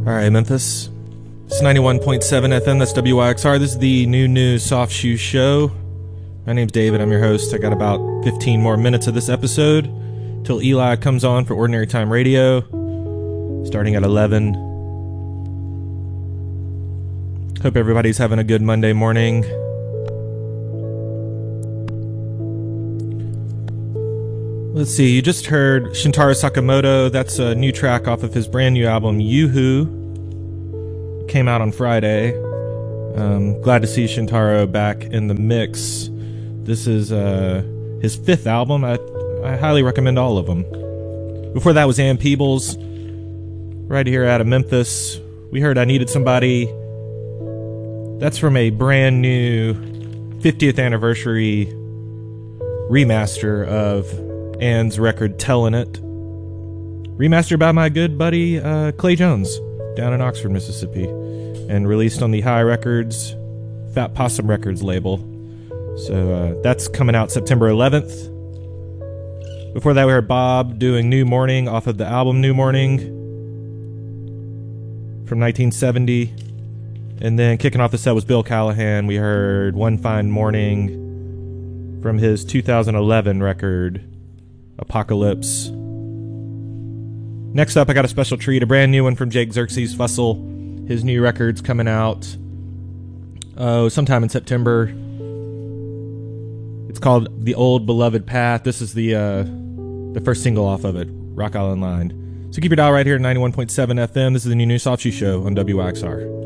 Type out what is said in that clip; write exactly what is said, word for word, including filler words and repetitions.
All right, Memphis. It's ninety-one point seven F M. That's W Y X R. This is the New News Soft Shoe Show. My name's David. I'm your host. I got about fifteen more minutes of this episode till Eli comes on for Ordinary Time Radio, starting at eleven. Hope everybody's having a good Monday morning. Let's see, you just heard Shintaro Sakamoto. That's a new track off of his brand new album, Yoo-Hoo. Came out on Friday. Um, glad to see Shintaro back in the mix. This is uh, his fifth album. I, I highly recommend all of them. Before that was Ann Peebles, right here out of Memphis. We heard I Needed Somebody. That's from a brand new fiftieth anniversary remaster of Ann's record Tellin' It, remastered by my good buddy uh, Clay Jones down in Oxford, Mississippi, and released on the High Records, Fat Possum Records label. So uh, that's coming out September eleventh. Before that we heard Bob doing New Morning off of the album New Morning from nineteen seventy. And then kicking off the set was Bill Callahan. We heard One Fine Morning from his two thousand eleven record Apocalypse. Next up, I got a special treat, a brand new one from Jake Xerxes Fussell. His new record's coming out oh, sometime in September. It's called The Old Beloved Path. This is the uh, the first single off of it, Rock Island Line. So keep your dial right here at ninety-one point seven F M. This is the New News Soft Shoe Show on W Y X R.